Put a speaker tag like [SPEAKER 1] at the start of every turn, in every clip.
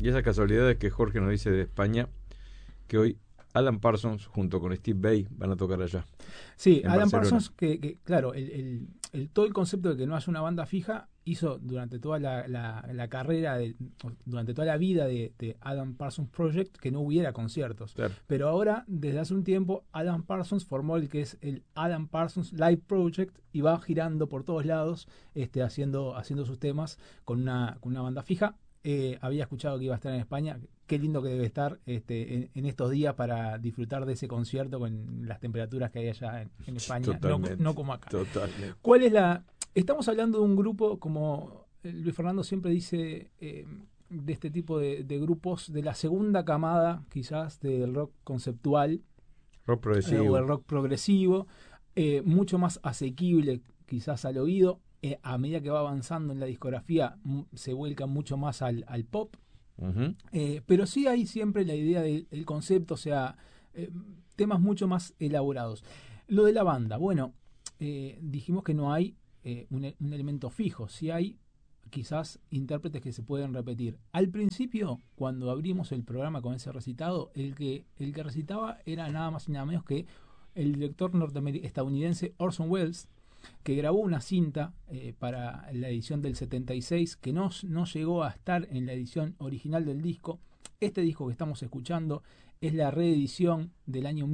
[SPEAKER 1] Y esa casualidad es que Jorge nos dice de España que hoy Alan Parsons junto con Steve Vai van a tocar allá.
[SPEAKER 2] Sí,
[SPEAKER 1] en
[SPEAKER 2] Alan
[SPEAKER 1] Barcelona.
[SPEAKER 2] Parsons, que claro, todo el concepto de que no haya una banda fija hizo durante toda la carrera, durante toda la vida de Alan Parsons Project, que no hubiera conciertos.
[SPEAKER 1] Claro.
[SPEAKER 2] Pero ahora, desde hace un tiempo, Alan Parsons formó el que es el Alan Parsons Live Project y va girando por todos lados haciendo sus temas con una banda fija. Había escuchado que iba a estar en España. Qué lindo que debe estar en estos días para disfrutar de ese concierto con las temperaturas que hay allá en España, no como acá.
[SPEAKER 1] Totalmente.
[SPEAKER 2] ¿Cuál es estamos hablando de un grupo, como Luis Fernando siempre dice, de este tipo de grupos de la segunda camada, quizás, del rock conceptual,
[SPEAKER 1] Rock progresivo.
[SPEAKER 2] o el rock progresivo, mucho más asequible quizás al oído. A medida que va avanzando en la discografía se vuelca mucho más al pop.
[SPEAKER 1] Uh-huh.
[SPEAKER 2] Pero sí hay siempre la idea del concepto, o sea, temas mucho más elaborados. Lo de la banda, bueno, dijimos que no hay un elemento fijo, sí hay quizás intérpretes que se pueden repetir. Al principio, cuando abrimos el programa con ese recitado, el que recitaba era nada más y nada menos que el director estadounidense Orson Welles, que grabó una cinta para la edición del 76 que no llegó a estar en la edición original del disco. Este disco que estamos escuchando es la reedición del año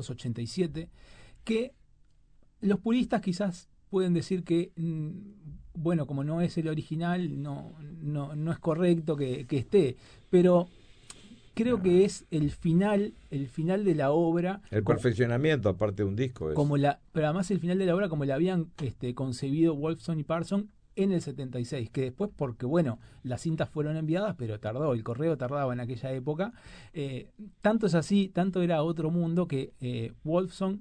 [SPEAKER 2] 1987, que los puristas quizás pueden decir que bueno, como no es el original, no es correcto que esté, pero creo que es el final de la obra.
[SPEAKER 1] El perfeccionamiento, aparte de un disco.
[SPEAKER 2] Pero además el final de la obra como la habían concebido Wolfson y Parsons en el 76, que después, porque bueno, las cintas fueron enviadas, pero el correo tardaba en aquella época. Tanto es así, tanto era otro mundo que Wolfson,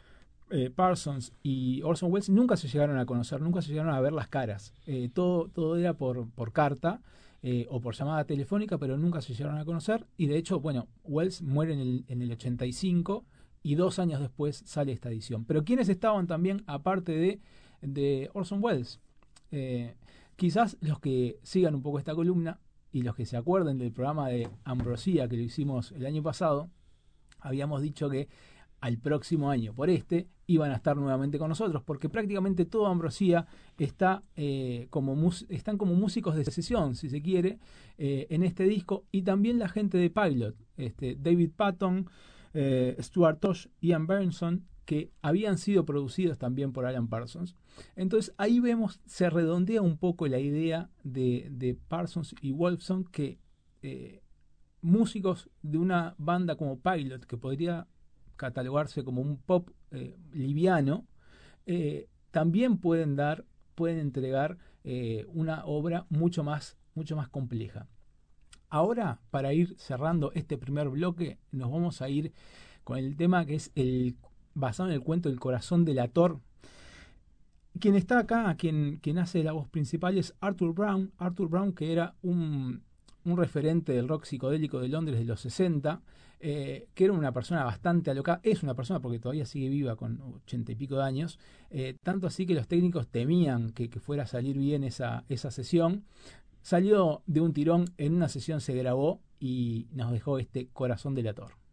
[SPEAKER 2] Parsons y Orson Welles nunca se llegaron a conocer, nunca se llegaron a ver las caras. Todo era por carta. O por llamada telefónica, pero nunca se llegaron a conocer. Y de hecho, bueno, Welles muere en el 85 y 2 años después sale esta edición. Pero ¿quiénes estaban también aparte de Orson Welles? Quizás los que sigan un poco esta columna y los que se acuerden del programa de Ambrosía que lo hicimos el año pasado, habíamos dicho que al próximo año iban a estar nuevamente con nosotros, porque prácticamente toda Ambrosía están como músicos de sesión, si se quiere, en este disco, y también la gente de Pilot, David Patton, Stuart Tosh, Ian Bernson, que habían sido producidos también por Alan Parsons. Entonces ahí vemos, se redondea un poco la idea de Parsons y Wolfson, que músicos de una banda como Pilot, que podría catalogarse como un pop liviano, también pueden entregar una obra mucho más compleja. Ahora, para ir cerrando este primer bloque, nos vamos a ir con el tema que es basado en el cuento El corazón delator. Quien está acá, quien hace la voz principal es Arthur Brown, que era un referente del rock psicodélico de Londres de los 60, que era una persona bastante alocada, es una persona porque todavía sigue viva con 80 y pico de años, tanto así que los técnicos temían que fuera a salir bien esa sesión. Salió de un tirón, en una sesión se grabó y nos dejó este corazón delator.